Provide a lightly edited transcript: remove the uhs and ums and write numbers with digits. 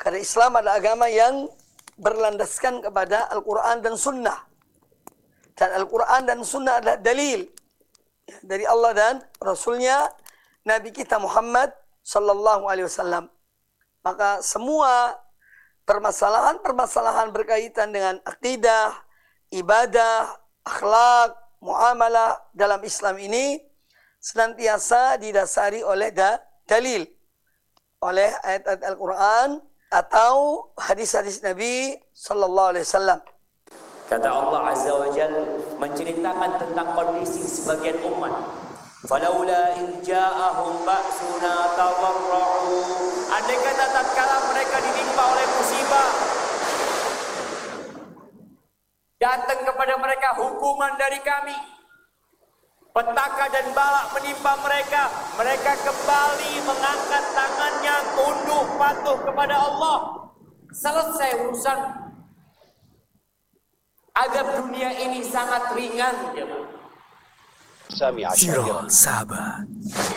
Karena Islam adalah agama yang berlandaskan kepada Al-Quran dan Sunnah. Dan Al-Quran dan Sunnah adalah dalil dari Allah dan Rasulnya, Nabi kita Muhammad Sallallahu Alaihi Wasallam. Maka semua permasalahan berkaitan dengan akidah, ibadah, akhlak, muamalah dalam Islam ini senantiasa didasari oleh dalil, oleh ayat-ayat Al-Quran atau hadis-hadis Nabi Sallallahu Alaihi Wasallam. Kata Allah Azza wa Jalla menceritakan tentang kondisi sebagian umat. Falaula in ja'ahum ba'suna tadarra'u. Andai kata tatkala mereka ditimpa oleh musibah, datang kepada mereka hukuman dari kami, petaka dan balak menimpa mereka, mereka kembali mengangkat tangannya tunduk patuh kepada Allah. Selesai urusan. Agar dunia ini sangat ringan. Siro Sahabat.